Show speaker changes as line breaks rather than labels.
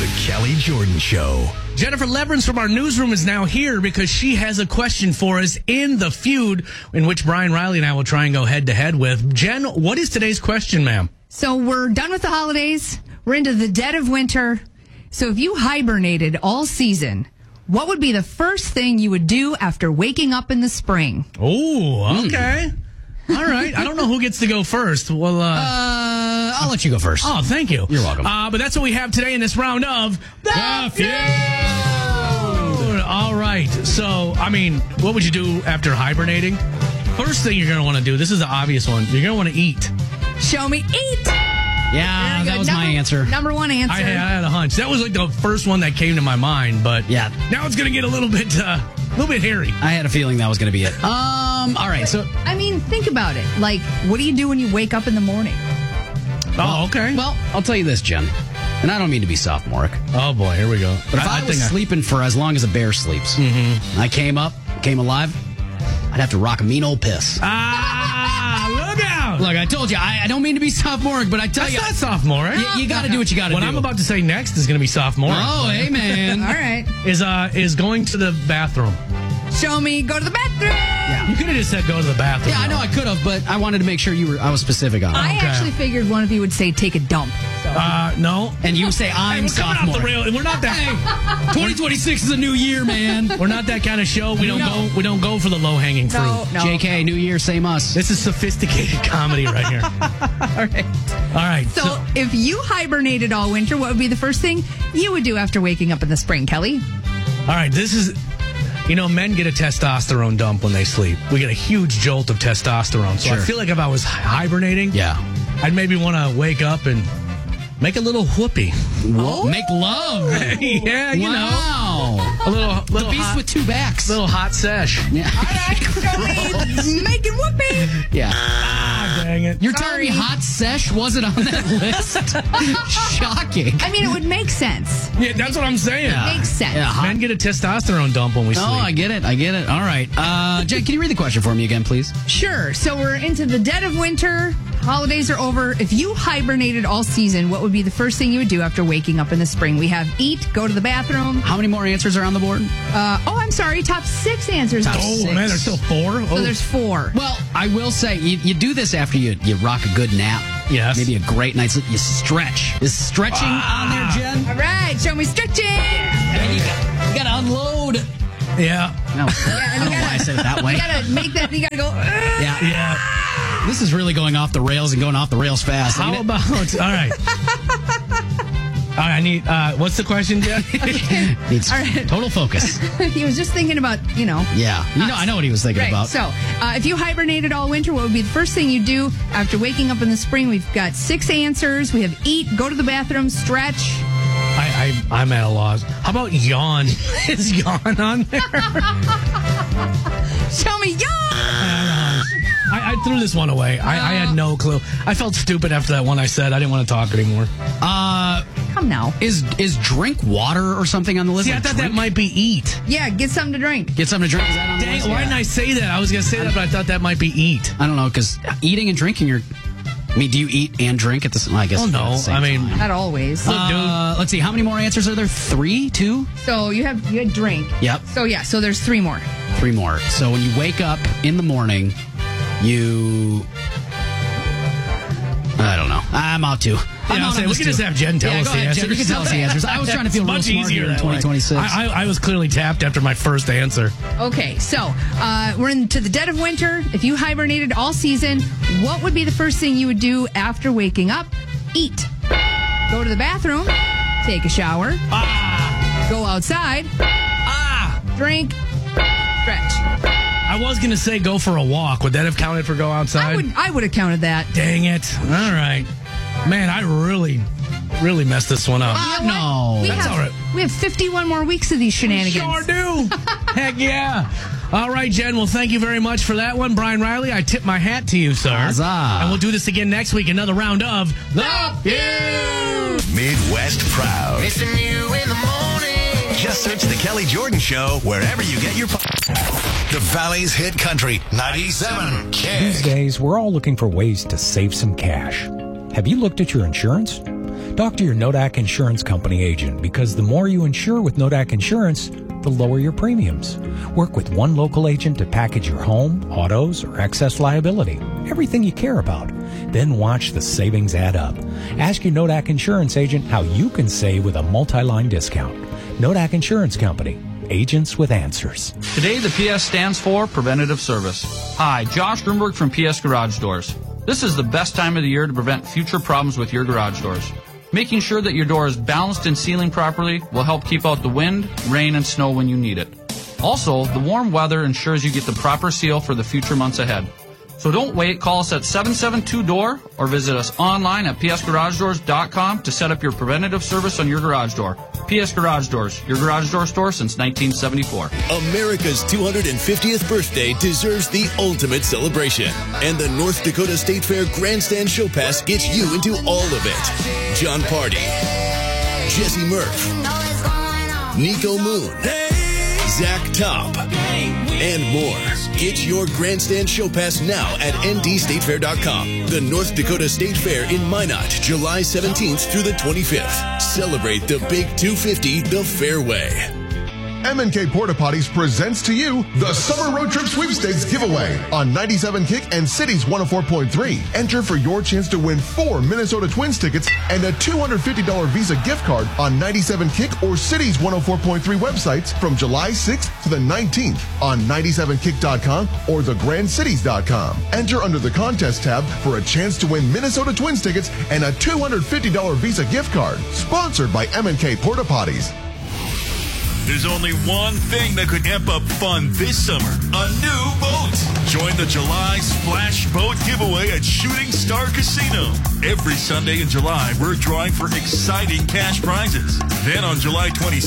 The Kelly Jordan Show.
Jennifer Leverins from our newsroom is now here because she has a question for us in the feud in which Brian Riley and I will try and go head-to-head with. Jen, what is today's question, ma'am?
So we're done with the holidays. We're into the dead of winter. So if you hibernated all season, what would be the first thing you would do after waking up in the spring?
Oh, okay. All right. I don't know who gets to go first. Well,
I'll let you go first.
Oh, thank you.
You're welcome.
But that's what we have today in this round of The Feud. All right. So, I mean, what would you do after hibernating? First thing you're going to want to do, this is the obvious one, you're going to want to eat.
Show me eat.
Yeah, that was my answer.
Number one answer.
I had a hunch. That was like the first one that came to my mind, but
yeah,
now it's going to get a little bit hairy.
I had a feeling that was going to be it. All right, so
I mean, think about it. Like, what do you do when you wake up in the morning?
Oh, okay.
Well, I'll tell you this, Jen, and I don't mean to be sophomoric.
Oh boy, here we go.
But if I was sleeping for as long as a bear sleeps, I came alive, I'd have to rock a mean old piss.
Look out!
Look, I told you, I don't mean to be sophomoric, but I tell you,
that's not sophomoric.
You got to do what you got to do.
What I'm about to say next is going to be sophomoric.
Oh, hey, man.
All right.
Is going to the bathroom.
Show me go to the bathroom.
Yeah.
You could have just said go to the bathroom.
Yeah, I know I could have, but I wanted to make sure I was specific on it.
I actually figured one of you would say take a dump. So.
No.
And you say I'm sophomore.
We're not that.
2026 is a new year, man.
We're not that kind of show. We don't go for the low hanging fruit.
No.
JK, new year, same us.
This is sophisticated comedy right here. All right.
So if you hibernated all winter, what would be the first thing you would do after waking up in the spring, Kelly?
All right. This is. Men get a testosterone dump when they sleep. We get a huge jolt of testosterone. So I feel like if I was hibernating, I'd maybe want to wake up and make a little whoopee.
Oh. Make love.
Yeah,
wow.
A little
the beast
hot,
with two backs.
Little hot sesh.
Yeah.
All right, making whoopee.
Yeah.
Dang it.
You're telling me hot sesh wasn't on that list? Shocking.
I mean, it would make sense.
Yeah, that's what I'm saying.
It makes sense.
Yeah,
Men get a testosterone dump when we sleep.
Oh, I get it. All right. Jen, can you read the question for me again, please?
Sure. So we're into the dead of winter. Holidays are over. If you hibernated all season, what would be the first thing you would do after waking up in the spring? We have eat, go to the bathroom.
How many more answers are on the board?
I'm sorry. Top 6 answers.
Man, there's still 4?
So there's 4.
Well, I will say, you do this after you rock a good nap.
Yes.
Maybe a great night's sleep. You stretch. Is stretching on there, Jen?
All right. Show me stretching.
And you got to unload.
Yeah.
No. I don't know why I said it that way.
You got to make that. You got to go.
Yeah.
This is really going off the rails and going off the rails fast.
How about... All right. All right, I need... what's the question, Jen?
Needs
right.
total focus.
He was just thinking about,
Yeah. I know what he was thinking about.
So, if you hibernated all winter, what would be the first thing you do after waking up in the spring? We've got 6 answers. We have eat, go to the bathroom, stretch.
I'm at a loss. How about yawn? Is yawn on there?
Show me yawn!
I threw this one away. I had no clue. I felt stupid after that one I said. I didn't want to talk anymore.
Come now.
Is drink water or something on the list?
See, I thought that might be eat.
Yeah, get something to drink.
Get something to drink. Is that on the list?
Why didn't I say that? I was going to say that, but I thought that might be eat.
I don't know, because eating and drinking are... do you eat and drink at the same time? I guess.
Oh, no.
Time.
Not always.
Look, dude.
Let's see. How many more answers are there? 3? 2?
So you had drink.
Yep.
So there's 3 more.
3 more. So when you wake up in the morning, I don't know. I'm out too.
We can just have Jen tell us the answers.
Jen, you can tell us the answers. I was trying to feel real smart here in 2026.
I was clearly tapped after my first answer.
Okay, so we're into the dead of winter. If you hibernated all season, what would be the first thing you would do after waking up? Eat. Go to the bathroom. Take a shower. Go outside. Drink. Stretch.
I was going to say go for a walk. Would that have counted for go outside?
I would have counted that.
Dang it. All right. Man, I really messed this one up.
No.
That's all right.
We have 51 more weeks of these shenanigans.
Sure do. Heck yeah. All right, Jen. Well, thank you very much for that one. Brian Riley, I tip my hat to you, sir.
Huzzah.
And we'll do this again next week. Another round of The Feud.
Midwest Proud.
Missing you in the morning.
Just search The Kelly Jordan Show wherever you get your... The Valley's Hit Country 97
These days, we're all looking for ways to save some cash. Have you looked at your insurance? Talk to your Nodak Insurance Company agent because the more you insure with Nodak Insurance, the lower your premiums. Work with one local agent to package your home, autos, or excess liability. Everything you care about. Then watch the savings add up. Ask your Nodak Insurance agent how you can save with a multi-line discount. Nodak Insurance Company. Agents with answers.
Today, the PS stands for Preventative Service. Hi, Josh Grunberg from PS Garage Doors. This is the best time of the year to prevent future problems with your garage doors. Making sure that your door is balanced and sealing properly will help keep out the wind, rain, and snow when you need it. Also, the warm weather ensures you get the proper seal for the future months ahead. So don't wait. Call us at 772-DOOR or visit us online at psgaragedoors.com to set up your preventative service on your garage door. PS Garage Doors, your garage door store since 1974.
America's 250th birthday deserves the ultimate celebration. And the North Dakota State Fair Grandstand Show Pass gets you into all of it. John Party, Jesse Murph, Nico Moon, Zach Top, and more. Get your Grandstand Show Pass now at ndstatefair.com. The North Dakota State Fair in Minot, July 17th through the 25th. Celebrate the Big 250 the fair way.
M&K Porta Potties presents to you the Summer Road Trip Sweepstakes giveaway on 97 Kick and Cities 104.3. Enter for your chance to win 4 Minnesota Twins tickets and a $250 Visa gift card on 97 Kick or Cities 104.3 websites from July 6th to the 19th on 97kick.com or thegrandcities.com. Enter under the contest tab for a chance to win Minnesota Twins tickets and a $250 Visa gift card. Sponsored by M&K Porta Potties.
There's only one thing that could amp up fun this summer. A new boat. Join the July Splash Boat giveaway at Shooting Star Casino. Every Sunday in July, we're drawing for exciting cash prizes. Then on July 26th,